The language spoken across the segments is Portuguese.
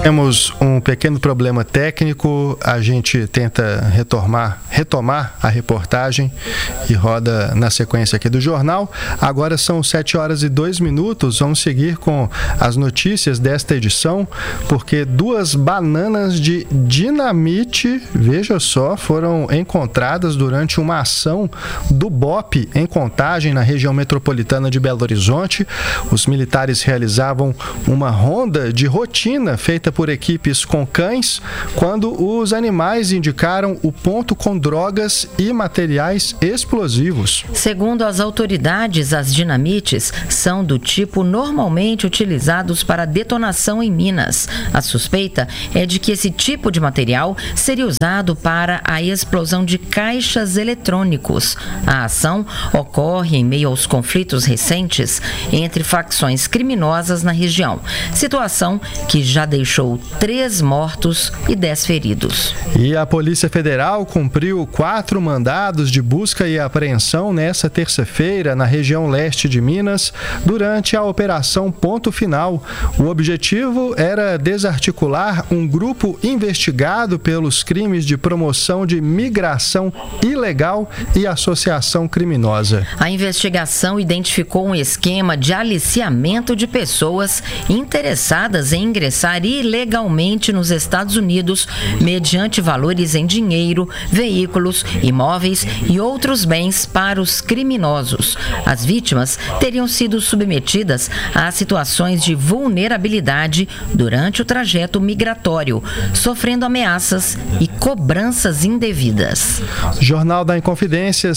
Temos um pequeno problema técnico, a gente tenta retomar a reportagem e roda na sequência aqui do jornal. Agora são 7h02, vamos seguir com as notícias desta edição, porque 2 bananas de dinamite, veja só, foram encontradas durante uma ação do BOPE em Contagem, na região metropolitana de Belo Horizonte. Os militares realizavam uma ronda de rotina feita por equipes com cães, quando os animais indicaram o ponto com drogas e materiais explosivos. Segundo as autoridades, as dinamites são do tipo normalmente utilizados para detonação em minas. A suspeita é de que esse tipo de material seria usado para a explosão de caixas eletrônicos. A ação ocorre em meio aos conflitos recentes entre facções criminosas na região, situação que já deixou 3 mortos e 10 feridos. E a Polícia Federal cumpriu 4 mandados de busca e apreensão nesta terça-feira na região leste de Minas, durante a Operação Ponto Final. O objetivo era desarticular um grupo investigado pelos crimes de promoção de migração ilegal e associação criminosa. A investigação identificou um esquema de aliciamento de pessoas interessadas em ingressar ilegalmente nos Estados Unidos mediante valores em dinheiro, veículos, imóveis e outros bens para os criminosos. As vítimas teriam sido submetidas a situações de vulnerabilidade durante o trajeto migratório, sofrendo ameaças e cobranças indevidas. Jornal da Inconfidência,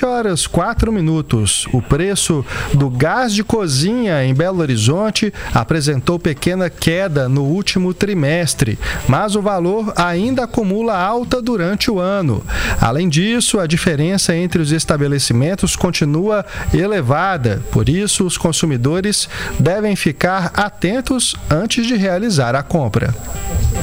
7h04. O preço do gás de cozinha em Belo Horizonte apresentou pequena queda no último trimestre, mas o valor ainda acumula alta durante o ano. Além disso, a diferença entre os estabelecimentos continua elevada, por isso os consumidores devem ficar atentos antes de realizar a compra.